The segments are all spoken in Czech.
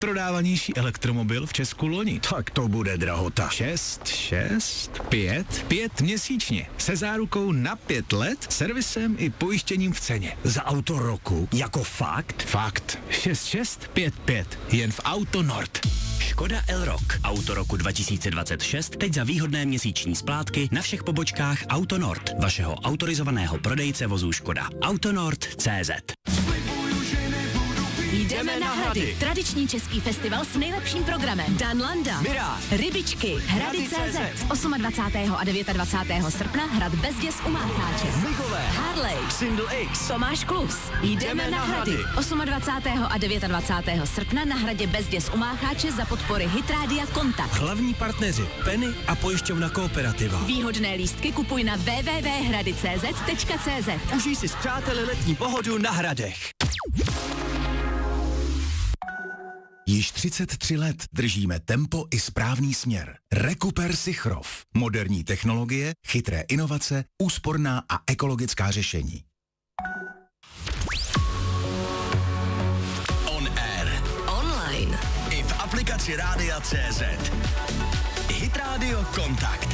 Prodávanější elektromobil v Česku loni. Tak to bude drahota. 5 měsíčně. Se zárukou na 5 let, servisem i pojištěním v ceně. Za auto roku? Jako fakt? Fakt. 6655. Jen v Auto Nord. Škoda Elrock. Auto roku 2026 teď za výhodné měsíční splátky na všech pobočkách Auto Nord, vašeho autorizovaného prodejce vozů Škoda. Autonord.cz. Jdeme na Hrady. Tradiční český festival s nejlepším programem. Dan Landa, Miráž, Rybičky, Hrady.cz. 28. a 29. srpna Hrad Bezděs u Mácháče. Migové, Harley, Single X, Tomáš Klus. Jdeme na Hrady. 28. a 29. srpna na Hradě Bezděs u Mácháče za podpory Hitrádia Kontakt. Hlavní partneři Penny a pojišťovna Kooperativa. Výhodné lístky kupuj na www.hrady.cz. Užij si s přáteli letní pohodu na Hradech. Již 33 let držíme tempo i správný směr. Rekuper Sichrov. Moderní technologie, chytré inovace, úsporná a ekologická řešení. On Air, Online. i v aplikaci Rádia.cz. Hit Radio Kontakt.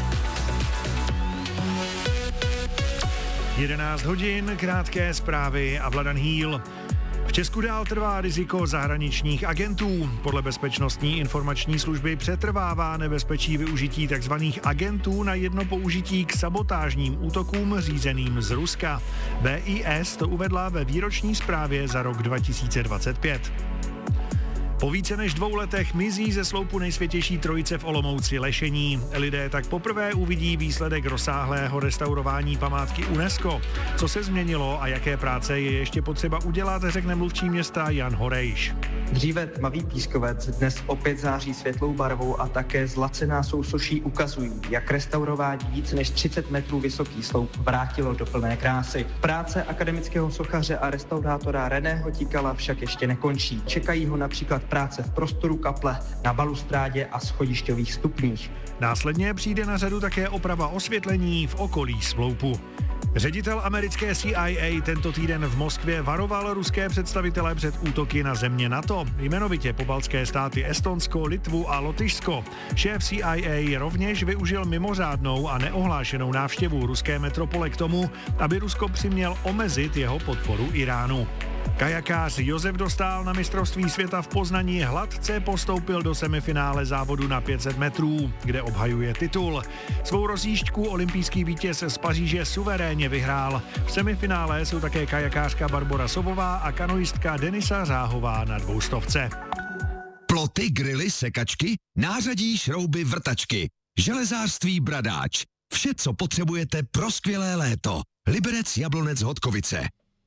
11 hodin, krátké zprávy a Vladan Hýl. V Česku dál trvá riziko zahraničních agentů. Podle Bezpečnostní informační služby přetrvává nebezpečí využití tzv. Agentů na jedno použití k sabotážním útokům řízeným z Ruska. BIS to uvedla ve výroční zprávě za rok 2025. Po více než 2 letech mizí ze sloupu nejsvětější trojice v Olomouci lešení. Lidé tak poprvé uvidí výsledek rozsáhlého restaurování památky UNESCO. Co se změnilo a jaké práce je ještě potřeba udělat, řekne mluvčí města Jan Horejš. Dříve tmavý pískovec dnes opět září světlou barvou a také zlacená sousoší ukazují, jak restaurování více než 30 metrů vysoký sloup vrátilo do plné krásy. Práce akademického sochaře a restaurátora Reného Tíkala však ještě nekončí. Čekají ho například práce v prostoru kaple, na balustrádě a schodišťových stupních. Následně přijde na řadu také oprava osvětlení v okolí sloupu. Ředitel americké CIA tento týden v Moskvě varoval ruské představitele před útoky na země NATO, jmenovitě pobaltské státy Estonsko, Litvu a Lotyšsko. Šéf CIA rovněž využil mimořádnou a neohlášenou návštěvu ruské metropole k tomu, aby Rusko přiměl omezit jeho podporu Iránu. Kajakář Josef Dostál na mistrovství světa v Poznaní hladce postoupil do semifinále závodu na 500 metrů, kde obhajuje titul. Svou rozjížďku olympijský vítěz z Paříže suverénně vyhrál. V semifinále jsou také kajakářka Barbora Sobová a kanoistka Denisa Řáhová na 200. Ploty, grily, sekačky, nářadí, šrouby, vrtačky, železářství Bradáč. Vše, co potřebujete pro skvělé léto. Liberec Jablonec Hodkovice.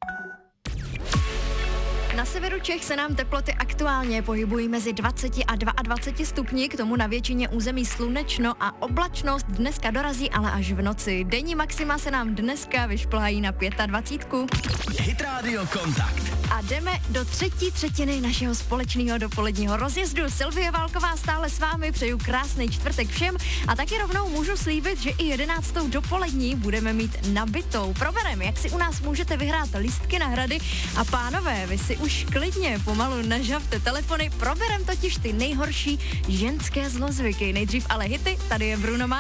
Na severu Čech se nám teploty aktuálně pohybují mezi 20 a 22 stupni, k tomu na většině území slunečno a oblačnost dneska dorazí ale až v noci. Denní maxima se nám dneska vyšplhají na 25. Hit Radio Kontakt. A jdeme do třetí třetiny našeho společného dopoledního rozjezdu. Sylvie Válková stále s vámi, přeju krásný čtvrtek všem a taky rovnou můžu slíbit, že i 11. dopolední budeme mít nabitou. Proberem, jak si u nás můžete vyhrát lístky na Hrady a pánové, vy si už klidně pomalu nažavte telefony, proberem totiž ty nejhorší ženské zlozvyky. Nejdřív ale hity, tady je Bruno Mars.